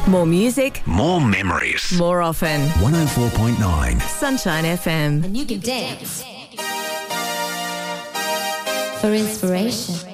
More music, more memories. more often. 104.9 Sunshine FM. And you can dance for inspiration.